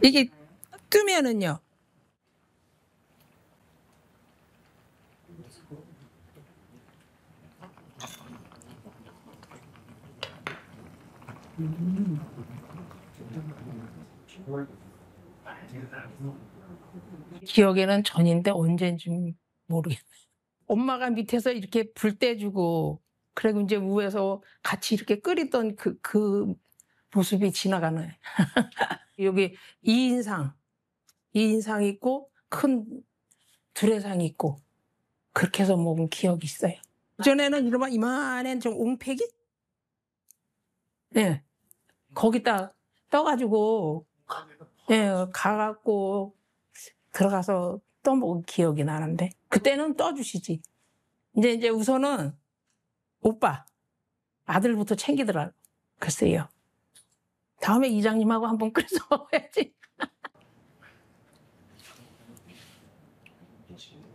이게 뜨면은요. 기억에는 전인데 언제인지 모르겠네. 엄마가 밑에서 이렇게 불 떼주고 그리고 이제 위에서 같이 이렇게 끓이던 그 모습이 지나가네. 여기 2인상 있고 큰 두레상 있고 그렇게 해서 먹은 기억이 있어요. 전에는 이만한 좀 옹팩이? 예. 거기다 떠가지고 예, 가갖고 들어가서 떠먹은 기억이 나는데 그때는 떠주시지. 이제 우선은 오빠 아들부터 챙기더라고. 글쎄요. 다음에 이장님하고 한번 끓여서 먹어야지.